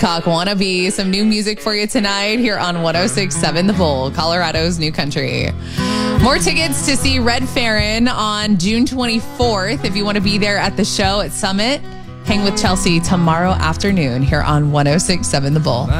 Cock Wannabe, some new music for you tonight here on 106.7 The Bull, Colorado's new country. More tickets to see Red Farron on June 24th. If you want to be there at the show at Summit, hang with Chelsea tomorrow afternoon here on 106.7 The Bull.